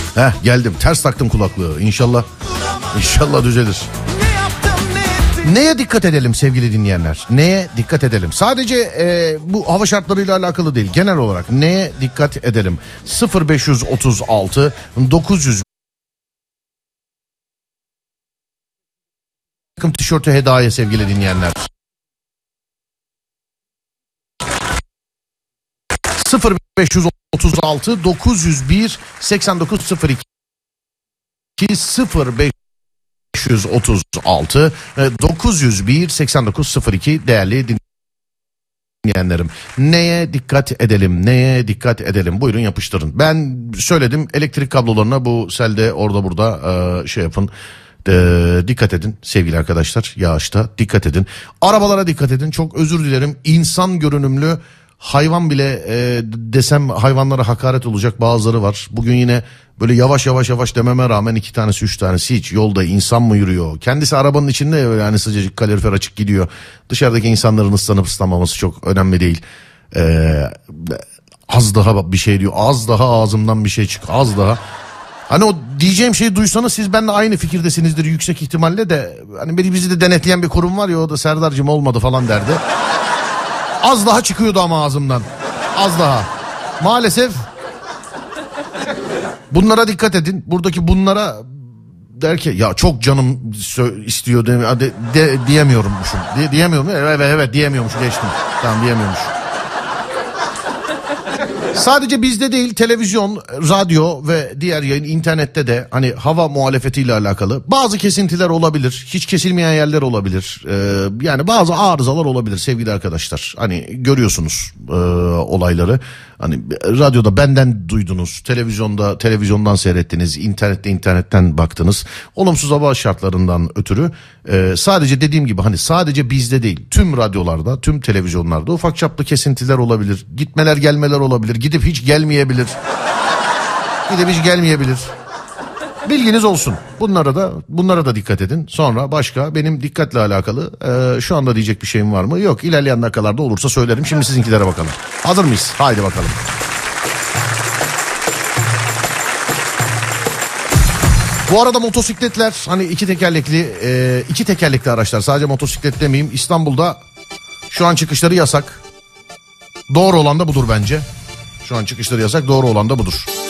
Geldim. Ters taktım kulaklığı. İnşallah düzelir. Neye dikkat edelim sevgili dinleyenler? Neye dikkat edelim? Sadece bu hava şartlarıyla alakalı değil. Genel olarak neye dikkat edelim? 0536 900 takım tişörtü hediye sevgili dinleyenler. 0536 901 8902 0536 901 8902 değerli dinleyenlerim. Neye dikkat edelim? Buyurun yapıştırın. Ben söyledim, elektrik kablolarına bu selde orada burada şey yapın. Dikkat edin sevgili arkadaşlar, yağışta dikkat edin. Arabalara dikkat edin. Çok özür dilerim. İnsan görünümlü hayvan bile desem hayvanlara hakaret olacak bazıları var. Bugün yine böyle yavaş dememe rağmen 2 tanesi 3 tanesi hiç yolda insan mı yürüyor? Kendisi arabanın içinde yani sıcacık kalorifer açık gidiyor. Dışarıdaki insanların ıslanıp ıslanmaması çok önemli değil. Az daha bir şey diyor. Az daha ağzımdan bir şey çık. Az daha. Hani o diyeceğim şeyi duysanız siz benimle aynı fikirdesinizdir yüksek ihtimalle de. Hani bizi de denetleyen bir kurum var ya, o da Serdar'cığım olmadı falan derdi. Az daha çıkıyordu ama ağzımdan. Az daha. Maalesef bunlara dikkat edin. Buradaki bunlara der ki ya çok canım istiyor diyemiyormuşum. Diyemiyorum. Evet diyemiyormuş, geçtim. Tamam, diyemiyormuş. Sadece bizde değil, televizyon, radyo ve diğer yayın, internette de hani hava muhalefetiyle alakalı bazı kesintiler olabilir. Hiç kesilmeyen yerler olabilir. Yani bazı arızalar olabilir sevgili arkadaşlar. Hani görüyorsunuz olayları. Hani radyoda benden duydunuz, televizyondan seyrettiniz, internetten baktınız. Olumsuz hava şartlarından ötürü sadece dediğim gibi hani sadece bizde değil, tüm radyolarda, tüm televizyonlarda ufak çaplı kesintiler olabilir. Gitmeler gelmeler olabilir. Gidip hiç gelmeyebilir. Bilginiz olsun. Bunlara da dikkat edin. Sonra başka benim dikkatle alakalı şu anda diyecek bir şeyim var mı? Yok. İlerleyen dakikalarda olursa söylerim. Şimdi sizinkilere bakalım. Hazır mıyız? Haydi bakalım. Bu arada motosikletler, hani iki tekerlekli araçlar, sadece motosiklet demeyeyim, İstanbul'da şu an çıkışları yasak. Doğru olan da budur bence. Şu an çıkışları yasak, doğru olan da budur.